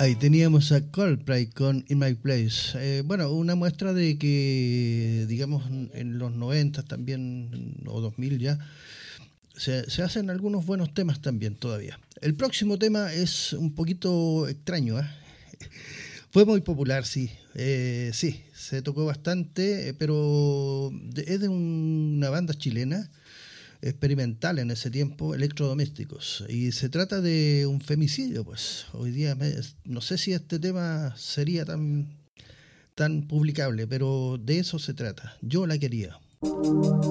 Ahí teníamos a Coldplay con In My Place. Bueno, una muestra de que, digamos, en los 90 también, o 2000 ya, se hacen algunos buenos temas también todavía. El próximo tema es un poquito extraño, ¿eh? Fue muy popular, sí. Sí, se tocó bastante, pero es de una banda chilena experimental en ese tiempo, Electrodomésticos. Y se trata de un femicidio, pues. Hoy día no sé si este tema sería tan publicable, pero de eso se trata. Yo la quería.